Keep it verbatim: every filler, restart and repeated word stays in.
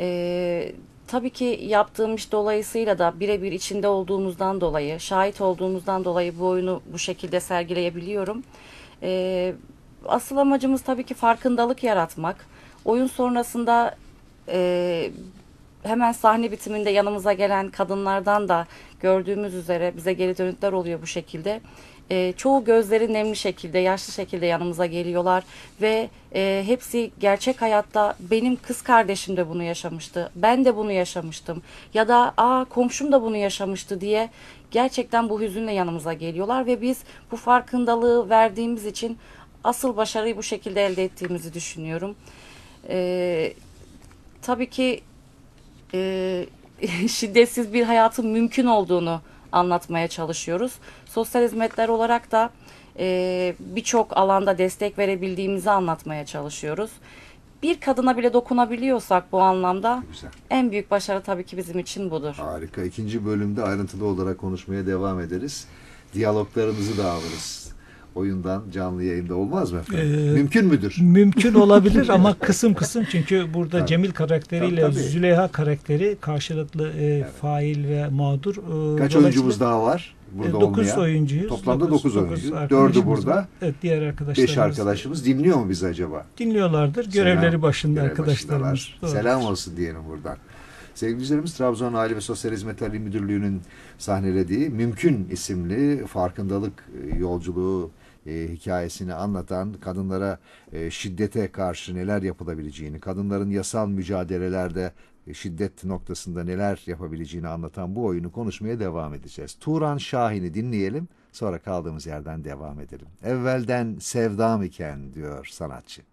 E, tabii ki yaptığım iş dolayısıyla da birebir içinde olduğumuzdan dolayı, şahit olduğumuzdan dolayı bu oyunu bu şekilde sergileyebiliyorum. E, asıl amacımız tabii ki farkındalık yaratmak. Oyun sonrasında e, hemen sahne bitiminde yanımıza gelen kadınlardan da gördüğümüz üzere bize geri dönütler oluyor bu şekilde. E, çoğu gözleri nemli şekilde, yaşlı şekilde yanımıza geliyorlar ve e, hepsi gerçek hayatta benim kız kardeşim de bunu yaşamıştı, ben de bunu yaşamıştım ya da aa komşum da bunu yaşamıştı diye gerçekten bu hüzünle yanımıza geliyorlar ve biz bu farkındalığı verdiğimiz için asıl başarıyı bu şekilde elde ettiğimizi düşünüyorum. E, tabii ki e, şiddetsiz bir hayatın mümkün olduğunu anlatmaya çalışıyoruz. Sosyal hizmetler olarak da e, birçok alanda destek verebildiğimizi anlatmaya çalışıyoruz. Bir kadına bile dokunabiliyorsak bu anlamda Güzel. en büyük başarı tabii ki bizim için budur. Harika. İkinci bölümde ayrıntılı olarak konuşmaya devam ederiz. Diyaloglarımızı da alırız. Oyundan canlı yayında olmaz mı efendim? Ee, Mümkün müdür? Mümkün olabilir ama kısım kısım, çünkü burada Tabii. Cemil karakteriyle Tabii, tabii. Züleyha karakteri karşılıklı e, Evet. fail ve mağdur. E, Kaç dolayısıyla oyuncumuz daha var? Burada dokuz olmayan. oyuncuyuz. Toplamda dokuz oyuncu. arkadaşımız Dördü burada. var. Evet, diğer arkadaşlarımız Beş arkadaşımız dinliyor mu bizi acaba? dinliyorlardır. Görevleri Selam. başında Görev arkadaşlarımız. başındalar. Doğrudur. Selam olsun diyelim buradan. Sevgili izleyicilerimiz, Trabzon Aile ve Sosyal Hizmetler İl Müdürlüğü'nün sahnelediği Mümkün isimli farkındalık e, yolculuğu e, hikayesini anlatan, kadınlara e, şiddete karşı neler yapılabileceğini, kadınların yasal mücadelelerde e, şiddet noktasında neler yapabileceğini anlatan bu oyunu konuşmaya devam edeceğiz. Turan Şahin'i dinleyelim, sonra kaldığımız yerden devam edelim. Evvelden sevdam iken diyor sanatçı.